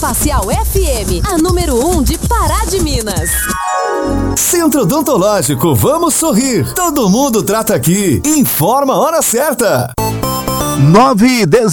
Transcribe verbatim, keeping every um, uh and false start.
Facial F M, a número um de Pará de Minas. Centro Odontológico, vamos sorrir. Todo mundo trata aqui. Informa a hora certa. nove e dez.